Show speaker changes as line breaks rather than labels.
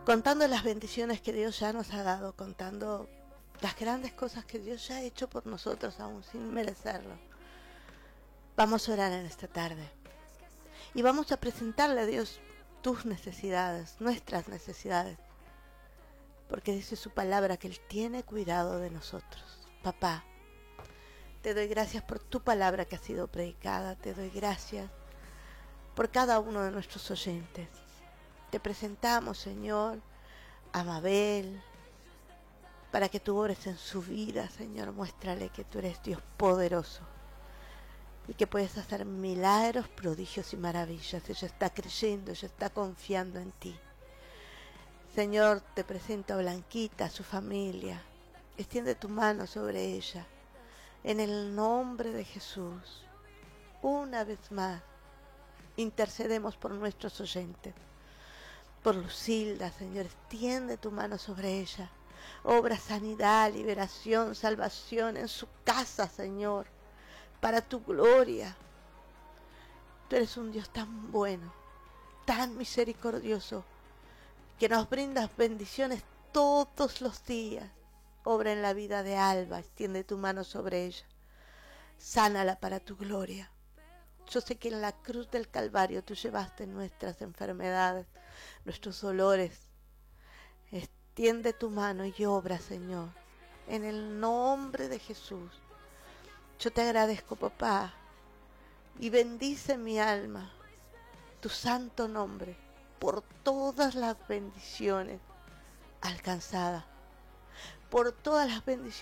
contando las bendiciones que Dios ya nos ha dado, contando las grandes cosas que Dios ya ha hecho por nosotros aún sin merecerlo. Vamos a orar en esta tarde y vamos a presentarle a Dios tus necesidades, nuestras necesidades, porque dice su palabra que Él tiene cuidado de nosotros. Papá, te doy gracias por tu palabra que ha sido predicada, te doy gracias por cada uno de nuestros oyentes. Te presentamos, Señor, a Mabel, para que tú obres en su vida, Señor. Muéstrale que tú eres Dios poderoso y que puedes hacer milagros, prodigios y maravillas. Ella está creyendo, ella está confiando en ti. Señor, te presento a Blanquita, a su familia. Extiende tu mano sobre ella. En el nombre de Jesús, una vez más, intercedemos por nuestros oyentes. Por Lucilda, Señor, extiende tu mano sobre ella. Obra sanidad, liberación, salvación en su casa, Señor, para tu gloria. Tú eres un Dios tan bueno, tan misericordioso, que nos brindas bendiciones todos los días. Obra en la vida de Alba, extiende tu mano sobre ella. Sánala para tu gloria. Yo sé que en la cruz del Calvario tú llevaste nuestras enfermedades, nuestros dolores. Extiende tu mano y obra, Señor, en el nombre de Jesús. Yo te agradezco, papá, y bendice mi alma, tu santo nombre, por todas las bendiciones alcanzadas, por todas las bendiciones